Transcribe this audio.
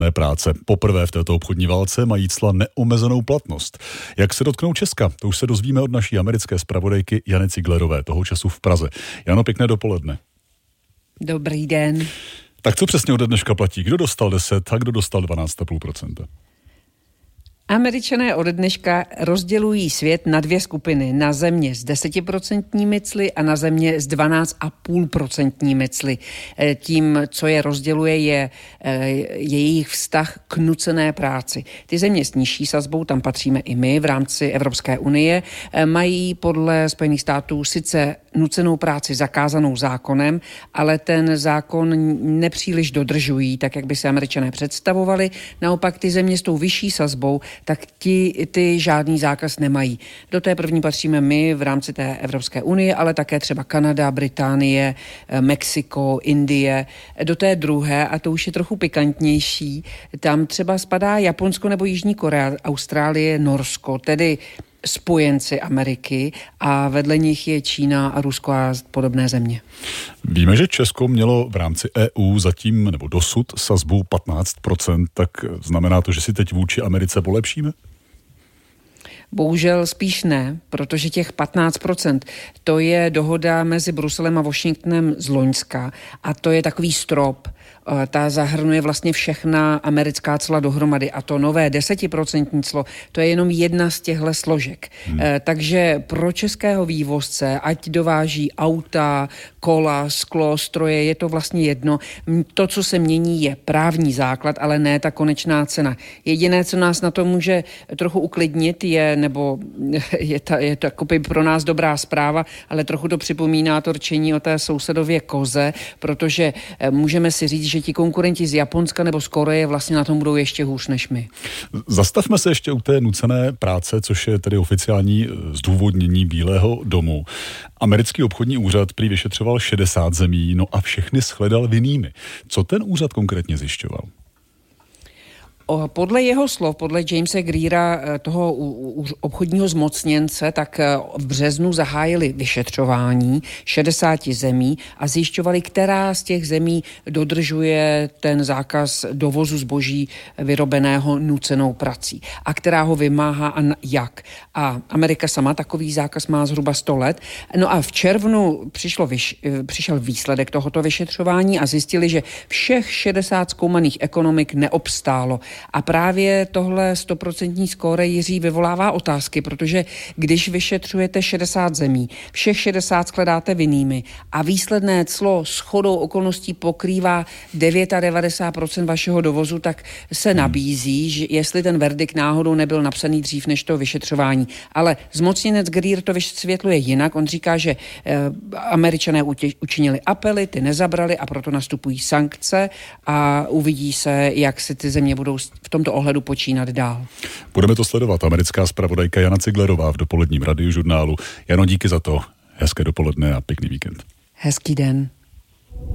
nucené práce. Poprvé v této obchodní válce mají cla neomezenou platnost. Jak se dotknou Česka? To už se dozvíme od naší americké zpravodajky Jany Ciglerové, toho času v Praze. Jano, pěkné dopoledne. Dobrý den. Tak co přesně ode dneška platí? Kdo dostal 10 a kdo dostal 12,5%? Američané od dneška rozdělují svět na dvě skupiny. Na země s 10% cly a na země s 12,5% cly. Tím, co je rozděluje, je jejich vztah k nucené práci. Ty země s nižší sazbou, tam patříme i my v rámci Evropské unie, mají podle Spojených států sice nucenou práci zakázanou zákonem, ale ten zákon nepříliš dodržují, tak jak by se Američané představovali. Naopak ty země s tou vyšší sazbou, tak ty žádný zákaz nemají. Do té první patříme my v rámci té Evropské unie, ale také třeba Kanada, Británie, Mexiko, Indie. Do té druhé, a to už je trochu pikantnější, tam třeba spadá Japonsko nebo Jižní Korea, Austrálie, Norsko, tedy spojenci Ameriky, a vedle nich je Čína a Rusko a podobné země. Víme, že Česko mělo v rámci EU zatím nebo dosud sazbu 15%, tak znamená to, že si teď vůči Americe polepšíme? Bohužel spíš ne, protože těch 15% to je dohoda mezi Bruselem a Washingtonem z loňska a to je takový strop. Ta zahrnuje vlastně všechna americká cla dohromady a to nové 10% clo, to je jenom jedna z těchto složek. Takže pro českého vývozce, ať dováží auta, kola, sklo, stroje, je to vlastně jedno. To, co se mění, je právní základ, ale ne ta konečná cena. Jediné, co nás na to může trochu uklidnit, je to pro nás dobrá zpráva, ale trochu to připomíná to rčení o té sousedově koze, protože můžeme si říct, že ti konkurenti z Japonska nebo z Koreje vlastně na tom budou ještě hůř než my. Zastavme se ještě u té nucené práce, což je tedy oficiální zdůvodnění Bílého domu. Americký obchodní úřad prý vyšetřoval 60 zemí, no a všechny shledal vinnými. Co ten úřad konkrétně zjišťoval? Podle jeho slov, podle Jamese Greera, toho obchodního zmocněnce, tak v březnu zahájili vyšetřování 60 zemí a zjišťovali, která z těch zemí dodržuje ten zákaz dovozu zboží vyrobeného nucenou prací a která ho vymáhá a jak. A Amerika sama takový zákaz má zhruba 100 let. No a v červnu přišel výsledek tohoto vyšetřování a zjistili, že všech 60 zkoumaných ekonomik neobstálo. A právě tohle 100% skóre, Jiří, vyvolává otázky, protože když vyšetřujete 60 zemí, všech 60 shledáte vinnými a výsledné clo shodou okolností pokrývá 99% vašeho dovozu, tak se nabízí, že jestli ten verdikt náhodou nebyl napsaný dřív než to vyšetřování. Ale zmocněnec Greer to vysvětluje jinak. On říká, že Američané učinili apely, ty nezabrali a proto nastupují sankce a uvidí se, jak se ty země budou v tomto ohledu počínat dál. Budeme to sledovat. Americká zpravodajka Jana Ciglerová v dopoledním radiožurnálu. Jano, díky za to. Hezké dopoledne a pěkný víkend. Hezký den.